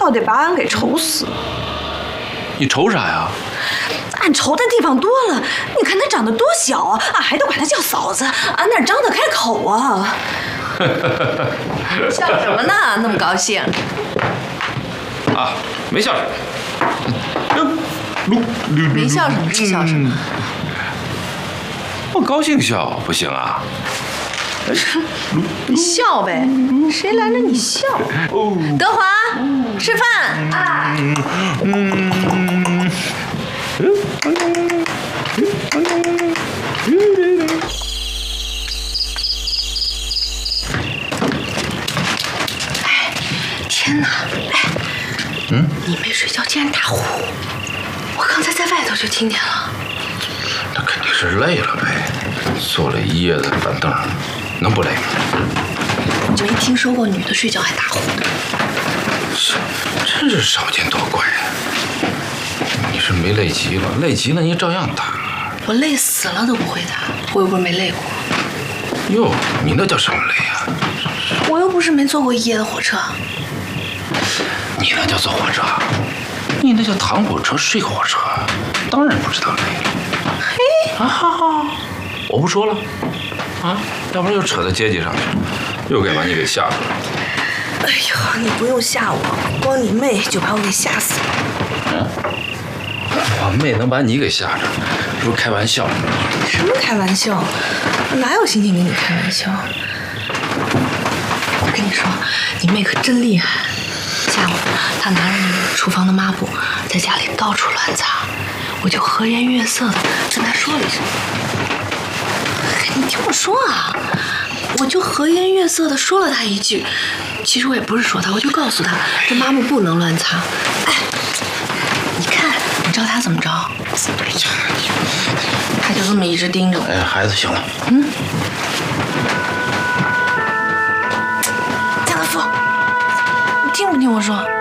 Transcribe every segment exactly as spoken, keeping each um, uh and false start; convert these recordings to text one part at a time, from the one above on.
要得把俺给愁死。 你愁啥呀？ 俺愁的地方多了，你看他长得多小啊，俺还都管他叫嫂子，俺哪张得开口啊？笑什么呢？那么高兴？ 啊，没笑什么。 没笑什么是笑什么？ 我高兴笑不行啊？ 你笑呗，谁拦着你笑？德华，吃饭。啊。哎，天哪！哎，嗯，你没睡觉竟然打呼，我刚才在外头就听见了。 那肯定是累了呗，坐了一夜的板凳，能不累吗？ 你就没听说过女的睡觉还打呼的？ 是，真是少见多怪啊！你是没累极了，累极了你照样打。 我累死了都不会打，我又不是没累过。 哟，你那叫什么累啊？ 我又不是没坐过一夜的火车。 你那叫坐火车，你那叫躺火车睡火车，当然不知道累了。嘿，啊哈哈，我不说了，啊，要不然又扯到阶级上去，又该把你给吓着了。 哎呦，你不用吓我，光你妹就把我给吓死了。 嗯，我妹能把你给吓着，这不是开玩笑吗？ 什么开玩笑？我哪有心情跟你开玩笑？我跟你说，你妹可真厉害。下午她拿着那个厨房的抹布，在家里到处乱擦，我就和颜悦色的跟她说了一声。你听我说啊，我就和颜悦色的说了她一句。其实我也不是说她，我就告诉她这抹布不能乱擦。哎，你看，你知道她怎么着？哎呀，她就这么一直盯着我。 哎，孩子，行了。 嗯。江德福，你听不听我说？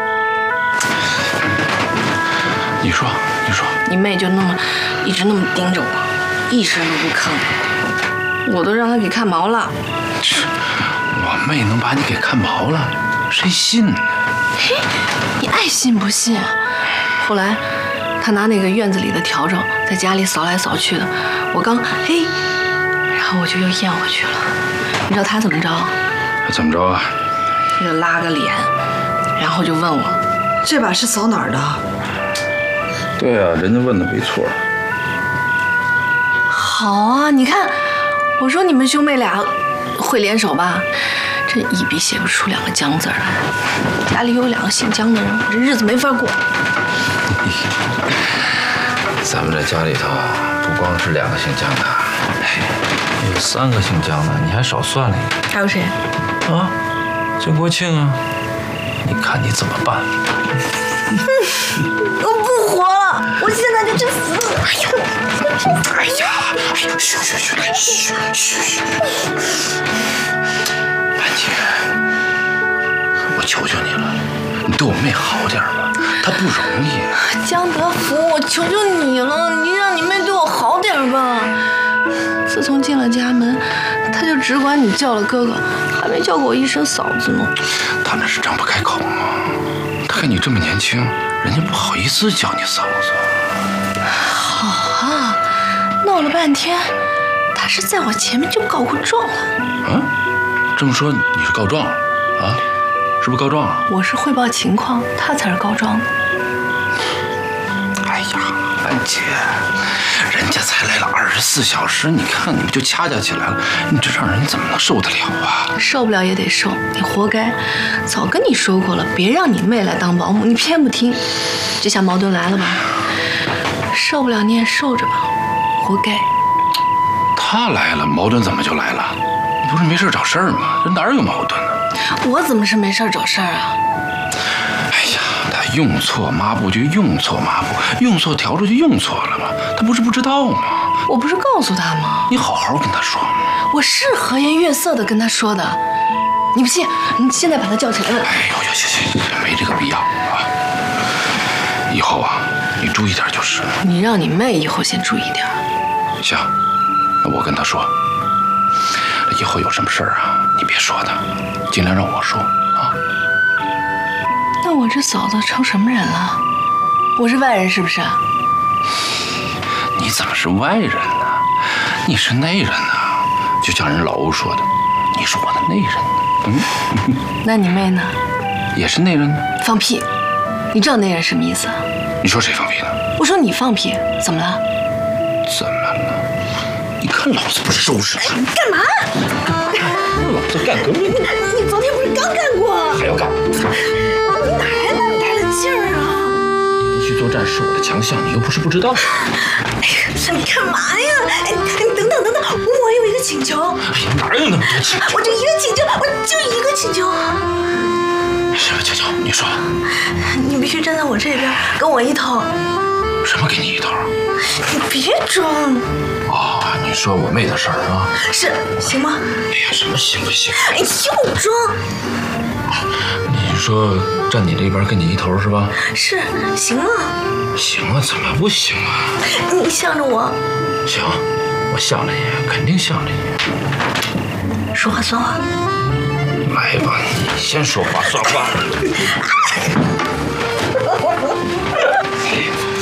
你说，你说。 你妹就那么一直那么盯着我，一声都不吭，我都让她给看毛了。 我妹能把你给看毛了，谁信呢？ 嘿，你爱信不信？后来，她拿那个院子里的笤帚在家里扫来扫去的，我刚嘿，然后我就又咽回去了。你知道她怎么着？ 怎么着啊？ 就拉个脸，然后就问我，这把是扫哪儿的？ 对啊，人家问的没错。 好啊，你看，我说你们兄妹俩会联手吧？这一笔写不出两个江字来，家里有两个姓江的人，我这日子没法过。 咱们这家里头不光是两个姓江的，有三个姓江的，你还少算了一个。 还有谁？ 啊，郑国庆啊，你看你怎么办？ 嗯，我不活了，我现在就去死！ 哎呀，哎呀，哎呀，嘘嘘嘘，嘘嘘嘘。安姐，我求求你了，你对我妹好点吧，她不容易。 江德福，我求求你了，你让你妹对我好点吧。自从进了家门，她就只管你叫了哥哥，还没叫过我一声嫂子呢。 她那是张不开口吗？她看你这么年轻，人家不好意思叫你嫂子。 好啊，闹了半天，她是在我前面就告过状了。 嗯，这么说你是告状了啊？是不是告状了？ 我是汇报情况，她才是告状的。 哎呀，兰姐，人家才来了二十四小时，你看你们就掐架起来了，你这让人怎么能受得了啊？ 受不了也得受，你活该。早跟你说过了，别让你妹来当保姆，你偏不听。这下矛盾来了吧？受不了你也受着吧，活该。 他来了，矛盾怎么就来了？你不是没事找事儿吗？这哪有矛盾呢？ 我怎么是没事找事儿啊？ 哎呀，他用错抹布就用错抹布，用错笤帚就用错了嘛，他不是不知道吗？ 我不是告诉他吗？ 你好好跟他说嘛。 我是和颜悦色的跟他说的，你不信？你现在把他叫起来问。 哎呦，行行行，没这个必要啊。以后啊，你注意点就是了。 你让你妹以后先注意点。 行，那我跟他说，以后有什么事儿啊，你别说他，尽量让我说啊。 那我这走的成什么人了？我是外人是不是？ 你怎么是外人呢？你是内人呢。就像人老欧说的，你是我的内人呢。嗯， 那你妹呢？ 也是内人呢。 放屁！你知道内人什么意思？ 你说谁放屁呢？ 我说你放屁，怎么了？ 怎么了？你看老子不是收拾你！ 干嘛？ 老子干革命！ 你你昨天不是刚干过？ 还要干？ 你哪来那么大的劲儿啊？ 你去作战是我的强项，你又不是不知道。 哎呀，你干嘛呀？哎，你等等等等，我有一个请求。 哎呀，哪有那么多请求？ 我就一个请求，我就一个请求。 什么请求？你说。 你必须站在我这边，跟我一头。 什么给你一头？ 你别装。 哦，你说我妹的事儿是吧？ 是，行吗？ 哎呀，什么行不行？ 哎，又装。 你说站你这边跟你一头是吧？ 是，行吗？ 行啊，怎么不行啊？ 你向着我。 行，我向着你，肯定向着你。 说话算话。 来吧，你先说话算话。